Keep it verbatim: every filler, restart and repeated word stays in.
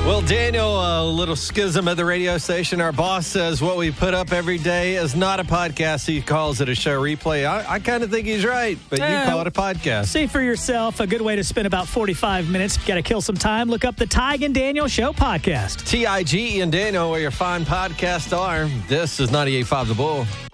Well, Daniel, a little schism at the radio station. Our boss says what we put up every day is not a podcast. He calls it a show replay. I, I kind of think he's right, but Uh, you call it a podcast. See for yourself. A good way to spend about forty-five minutes. If you got to kill some time, look up the Tig and Daniel Show podcast. T I G E and Daniel, where your fine podcasts are. This is ninety-eight point five The Bull.